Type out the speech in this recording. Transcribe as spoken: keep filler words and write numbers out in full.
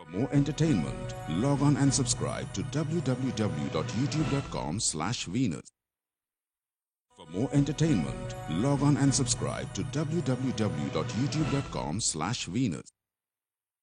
more entertainment, log on and subscribe to w w w dot youtube dot com slash Venus. For more entertainment, log on and subscribe to w w w dot youtube dot com slash Venus.